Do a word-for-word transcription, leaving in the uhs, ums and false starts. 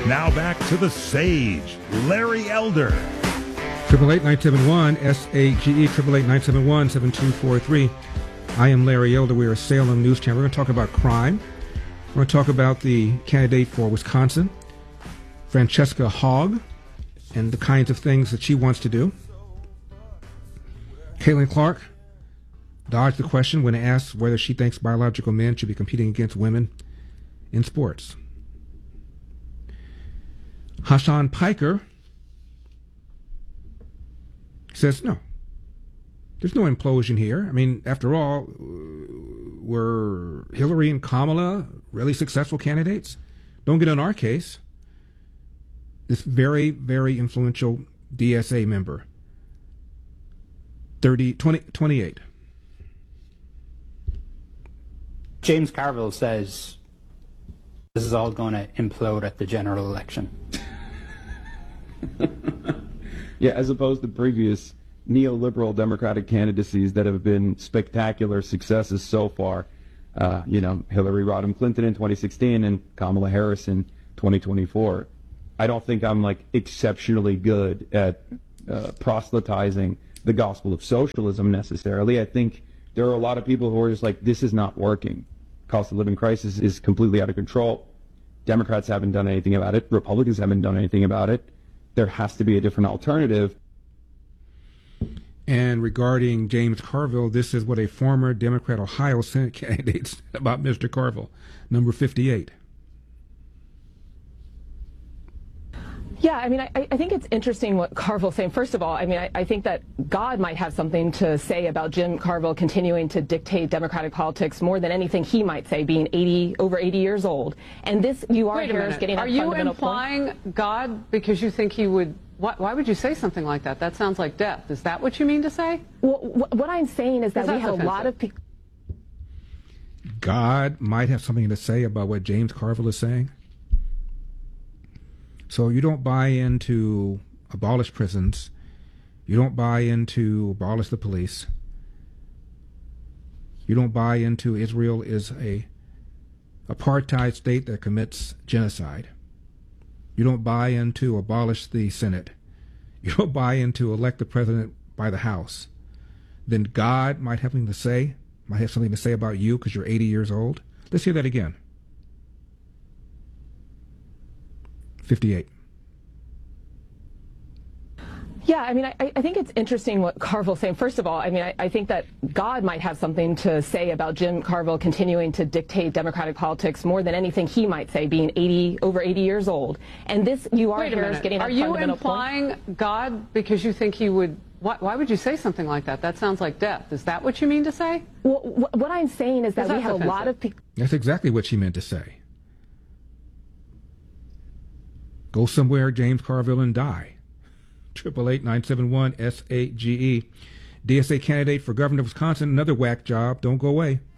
Now back to the sage, Larry Elder. Triple eight nine seven one S A G E triple eight nine seven one seven two four three. I am Larry Elder. We are a Salem News Channel. We're going to talk about crime. We're going to talk about the candidate for Wisconsin, Francesca Hogg, and the kinds of things that she wants to do. Caitlin Clark dodged the question when asked whether she thinks biological men should be competing against women in sports. Hassan Piker says no. There's no implosion here. I mean, after all, were Hillary and Kamala really successful candidates? Don't get on our case. This very, very influential D S A member, thirty, twenty, twenty-eight. James Carville says this is all going to implode at the general election. Yeah, as opposed to previous neoliberal Democratic candidacies that have been spectacular successes so far. Uh, you know, Hillary Rodham Clinton in twenty sixteen and Kamala Harris in twenty twenty-four. I don't think I'm like exceptionally good at uh, proselytizing the gospel of socialism necessarily. I think there are a lot of people who are just like, this is not working. Cost of living crisis is completely out of control. Democrats haven't done anything about it. Republicans haven't done anything about it. There has to be a different alternative. And regarding James Carville, this is what a former Democrat Ohio Senate candidate said about Mister Carville, number fifty-eight. Yeah, I mean, I, I think it's interesting what Carville's saying. First of all, I mean, I, I think that God might have something to say about Jim Carville continuing to dictate Democratic politics more than anything he might say, being eighty, over eighty years old. And this, you are here is getting Are that you fundamental implying point. God because you think he would? Why, why would you say something like that? That sounds like death. Is that what you mean to say? Well, wh what I'm saying is that we have offensive. a lot of people. God might have something to say about what James Carville is saying. So you don't buy into abolish prisons. You don't buy into abolish the police. You don't buy into Israel is a apartheid state that commits genocide. You don't buy into abolish the Senate. You don't buy into elect the president by the House. Then God might have something to say, might have something to say about you because you're eighty years old. Let's hear that again. fifty-eight. Yeah, I mean, I, I think it's interesting what Carville's saying. First of all, I mean, I, I think that God might have something to say about Jim Carville continuing to dictate Democratic politics more than anything he might say, being eighty, over eighty years old. And this, you are Wait a here minute. is getting Are that you fundamental implying point. God because you think he would? Why, why would you say something like that? That sounds like death. Is that what you mean to say? Well, wh what I'm saying is that we have offensive. a lot of people. That's exactly what she meant to say. Go somewhere, James Carville, and die. Triple eight nine seven one S A G E. D S A candidate for governor of Wisconsin, another whack job. Don't go away.